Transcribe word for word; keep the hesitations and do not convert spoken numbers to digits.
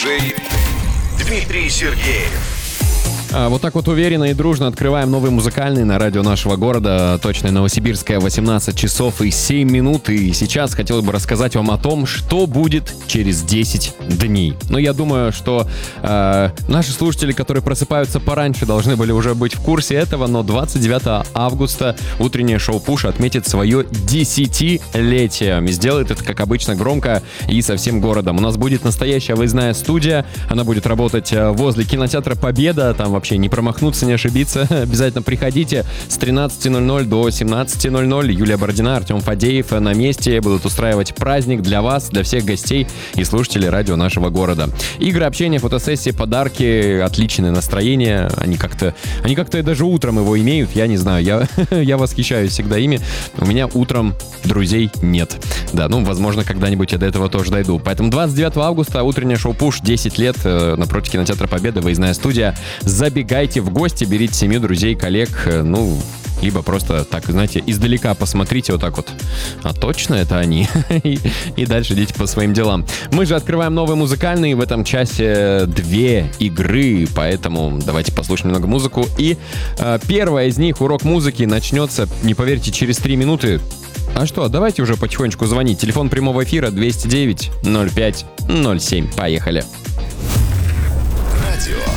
Диджей Дмитрий Сергеев. А, вот так вот уверенно и дружно открываем новый музыкальный на радио нашего города. Точно Новосибирская, восемнадцать часов и семь минут. И сейчас хотел бы рассказать вам о том, что будет через десять дней. Но я думаю, что э, наши слушатели, которые просыпаются пораньше, должны были уже быть в курсе этого. Но двадцать девятого августа утреннее шоу «Пуш» отметит свое десятилетие. И сделает это, как обычно, громко и со всем городом. У нас будет настоящая выездная студия. Она будет работать возле кинотеатра «Победа». Там вообще не промахнуться, не ошибиться. Обязательно приходите с тринадцати ноль-ноль до семнадцати ноль-ноль. Юлия Бородина, Артем Фадеев на месте будут устраивать праздник для вас, для всех гостей и слушателей радио нашего города. Игры, общение, фотосессии, подарки, отличное настроение. Они как-то, они как-то даже утром его имеют. Я не знаю, я, я восхищаюсь всегда ими. У меня утром друзей нет. Да, ну, возможно, когда-нибудь я до этого тоже дойду. Поэтому двадцать девятого августа утреннее шоу «Пуш», десять лет, напротив кинотеатра «Победа», выездная студия. Забегайте в гости, берите семью, друзей, коллег, ну, либо просто так, знаете, издалека посмотрите вот так вот. А точно это они? и, и дальше идите по своим делам. Мы же открываем новый музыкальный. В этом часе две игры, поэтому давайте послушаем немного музыку. И э, первая из них, урок музыки, начнется, не поверьте, через три минуты. А что, давайте уже потихонечку звонить. Телефон прямого эфира двести девять ноль пять ноль семь. Поехали. Радио